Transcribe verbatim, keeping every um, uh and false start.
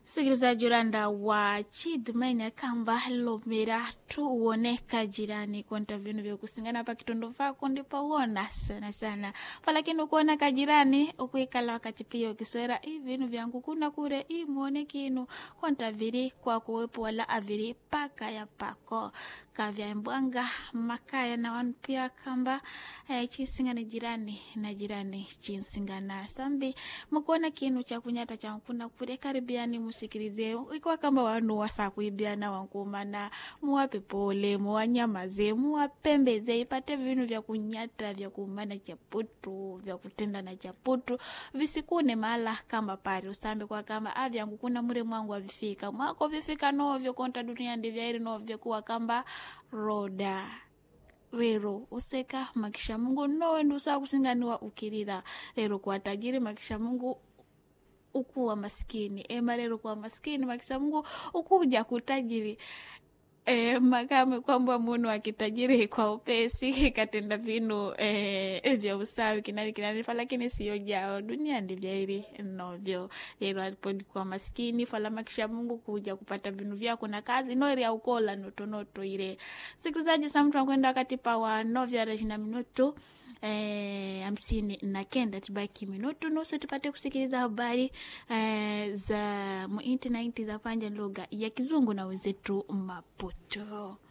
Sikilizaji uranda wa chidumene kamba lomera tu uoneka jirani kwa vinu vya kusingana pa kitondo fako ndipo uona sana sana. Falakini ukuona kajirani ukuikala wakati pia ukiswera hii vinu vyangu kuna kure hii muone kinu kwa viri kwa kuwepo wala aviri paka ya pako. Kavya mbwanga makaya na wanu pia kamba eh, chinsingana jirani na jirani chinsingana sambi mkuona kinu cha kunyata cha mkuna kure karibiani musikilize ikuwa kamba wanu wasa kuibiana wankumana muwape pole muwanyamaze muwapembeze ipate vinu vya kunyata vya kumana chaputu vya kutenda na chaputu visikune mahala kama pari usambe kwa kamba avya ngukuna mure mwangu wa vifika mwako vifika novyo konta dunia ndivya novyo kuwa kamba roda rero useka makisha Mungu no ndusa kusinganiwa ukirira rero kwa tajiri makisha Mungu ukuwa maskini ema rero kwa maskini makisha Mungu ukuja kutajiri e, makame kwamba munu wakitajiri kwa upesi katenda vinu e, vya usawi kinari kinari falakini siyo jao dunia ndivya hili novyo rero alipodi kwa maskini fala makisha Mungu kuja kupata vinu vyako na kazi noiri ya ukola noto noto ile sikilizaji samtu wakwenda katipa wa novyo rejina minutu Eh, hamsini na kenda tibaki minutu nusu tupate kusikiliza habari eh, za mu internet za panja lugha ya Kizungu na wenzetu Maputo.